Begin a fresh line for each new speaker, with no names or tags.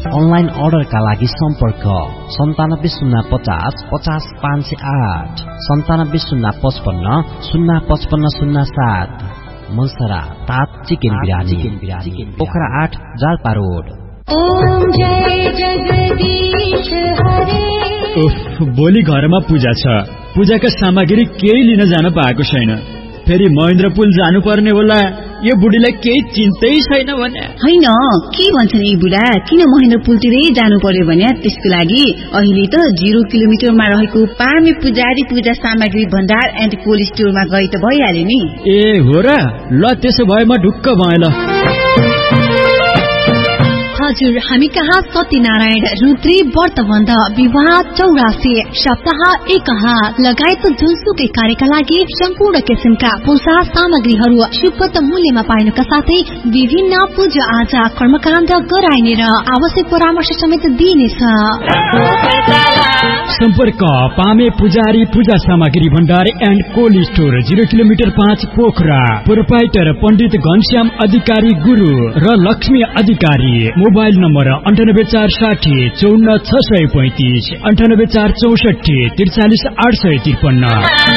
Online अर्डरका लागि सम्पर्क 970550 50508 9705505507। मलसरा तात चिकन बिरानी पोखरा 8 जालपा रोड।
ओम जय जगदीश हरे।
भोलि घरमा पूजा छ, पूजाका सामग्री केही लिन जान पाएको छैन। फेरि महेन्द्रपुल जानुपर्ने होला। यो बुढीलाई केही चिन्तै छैन भने
हैन। के भन्छन् यी बुढा, किन महेन्द्रपुलतिरै जानु पर्यो भने त्यसको लागि अहिले त 0 किलोमिटरमा रहेको पामे पुजारी पूजा सामग्री भण्डार एन्ड कोल्ड स्टोरमा गई त भइहाल्यो नि।
ए हो र, ल त्यसो भए म ढुक्क भएँ ल।
हजुर, हामी कहाँ सत्यनारायण, रुद्री, व्रतबन्ध, विवाह, 84, सप्ताह, एकहा लगायत जुनसुकै कार्यका लागि सम्पूर्ण किसिमका पूजा सामग्रीहरू सुपथ मूल्यमा पाइनुका साथै विभिन्न पूजा आजा कर्मकाण्ड गराइने र आवश्यक परामर्श समेत दिइनेछ।
सम्पर्क पामे पुजारी पूजा सामग्री भण्डार and cold store, 0 kilometre 5 Pokhara. Proprietor पण्डित घनश्याम अधिकारी गुरु र लक्ष्मी अधिकारी। Mobile number 98460 54635, 98464 43853।